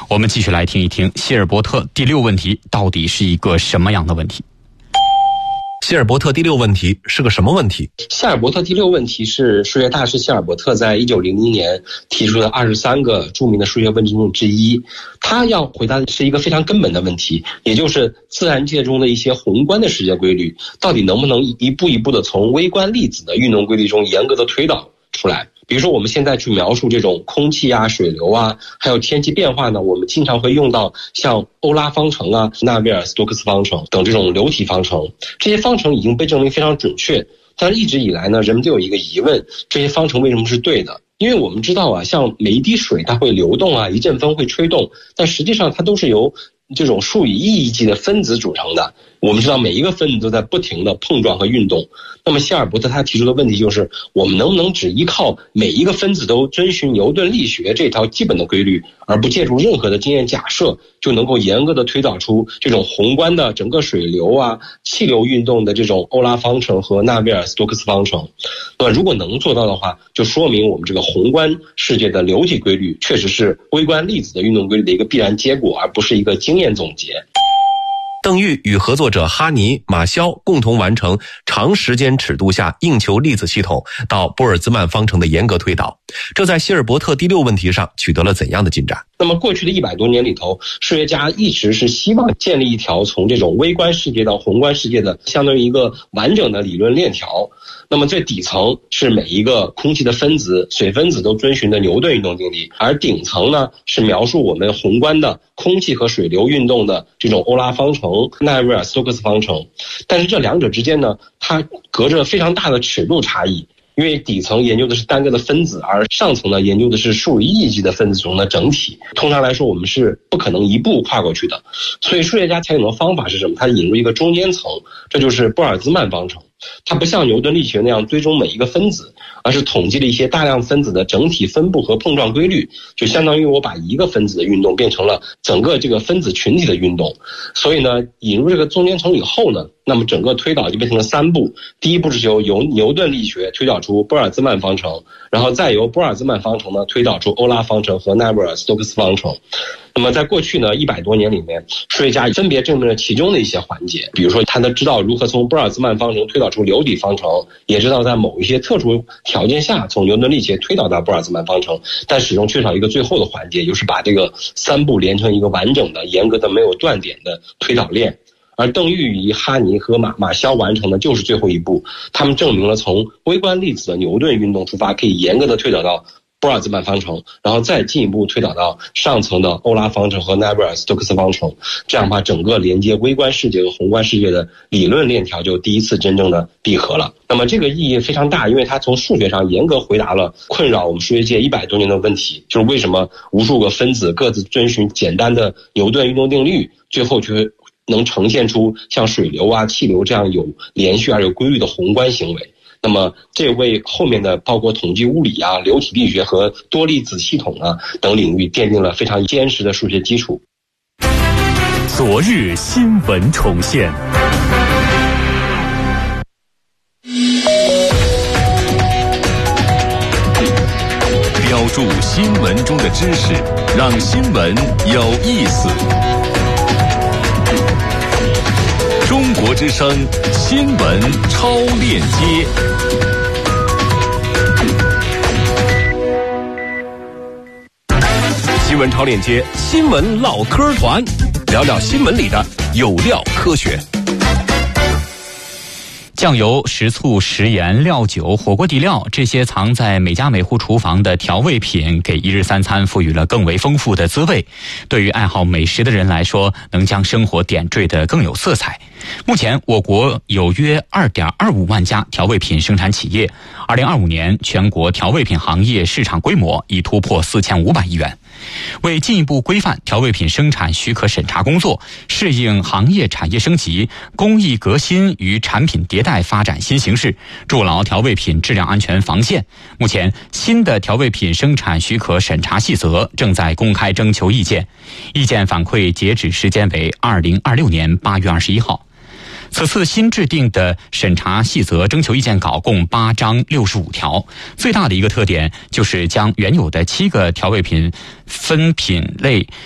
我们继续来听一听希尔伯特第6问题到底是一个什么样的问题。 希尔伯特第6问题是个什么问题？ 希尔伯特第6问题是数学大师希尔伯特在1900年提出的23个著名的数学问题中之一。他要回答的是一个非常根本的问题，也就是自然界中的一些宏观的世界规律，到底能不能一步一步的从微观粒子的运动规律中严格的推导出来。比如说我们现在去描述这种空气啊、水流啊，还有天气变化呢，我们经常会用到像欧拉方程啊、纳维尔斯托克斯方程等这种流体方程。这些方程已经被证明非常准确，但是一直以来呢，人们都有一个疑问，这些方程为什么是对的？因为我们知道啊，像每一滴水它会流动啊，一阵风会吹动，但实际上它都是由这种数以亿计的分子组成的。我们知道每一个分子都在不停的碰撞和运动。那么希尔伯特他提出的问题就是，我们能不能只依靠每一个分子都遵循牛顿力学这条基本的规律，而不借助任何的经验假设，就能够严格的推导出这种宏观的整个水流啊、气流运动的这种欧拉方程和纳维尔斯托克斯方程？那么如果能做到的话，就说明我们这个宏观世界的流体规律确实是微观粒子的运动规律的一个必然结果，而不是一个经验总结。 邓玉与合作者哈尼、马肖共同完成长时间尺度下硬球粒子系统到波尔兹曼方程的严格推导，这在希尔伯特第6问题上取得了怎样的进展？ 那么过去的100多年里头，数学家一直是希望建立一条从这种微观世界到宏观世界的相当于一个完整的理论链条。那么最底层是每一个空气的分子、水分子都遵循的牛顿运动定律，而顶层呢是描述我们宏观的空气和水流运动的这种欧拉方程、纳维尔斯托克斯方程。但是这两者之间呢，它隔着非常大的尺度差异。因为底层研究的是单个的分子，而上层呢研究的是数以亿计的分子中的整体。通常来说，我们是不可能一步跨过去的。所以数学家采用的方法是什么？他引入一个中间层，这就是波尔兹曼方程。它不像牛顿力学那样追踪每一个分子，而是统计了一些大量分子的整体分布和碰撞规律，就相当于我把一个分子的运动变成了整个这个分子群体的运动。所以呢，引入这个中间层以后呢，那么整个推导就变成了3步。第一步是由牛顿力学推导出波尔兹曼方程，然后再由波尔兹曼方程呢推导出欧拉方程和纳维尔斯托克斯方程。那么在过去呢100多年里面，数学家分别证明了其中的一些环节，比如说他知道如何从波尔兹曼方程推导出流体方程，也知道在某一些特殊条件下从牛顿力学推导到波尔兹曼方程，但始终缺少一个最后的环节，就是把这个3步连成一个完整的、严格的、没有断点的推导链。而邓玉与哈尼和马肖完成的就是最后一步，他们证明了从微观粒子的牛顿运动出发，可以严格的推导到波尔兹曼方程，然后再进一步推导到上层的欧拉方程和纳维尔斯托克斯方程，这样把整个连接微观世界和宏观世界的理论链条就第一次真正的闭合了。那么这个意义非常大，因为它从数学上严格回答了困扰我们数学界100多年的问题，就是为什么无数个分子各自遵循简单的牛顿运动定律，最后却能呈现出像水流啊、气流这样有连续而有规律的宏观行为。那么这为后面的包括统计物理啊、流体力学和多粒子系统啊等领域奠定了非常坚实的数学基础。 昨日新闻重现，标注新闻中的知识，让新闻有意思。中国之声新闻超链接。新闻超链接，新闻唠嗑团，聊聊新闻里的有料科学。 酱油、食醋、食盐、料酒、火锅底料，这些藏在每家每户厨房的调味品，给一日三餐赋予了更为丰富的滋味。对于爱好美食的人来说，能将生活点缀得更有色彩。目前，我国有约 2.25 万家调味品生产企业。2025年，全国调味品行业市场规模已突破4500亿元。为进一步规范调味品生产许可审查工作，适应行业产业升级、工艺革新与产品迭代发展新形势，筑牢调味品质量安全防线。目前，新的调味品生产许可审查细则正在公开征求意见，意见反馈截止时间为2026年8月21号。此次新制定的审查细则征求意见稿共8章65条，最大的一个特点就是将原有的7个调味品分品类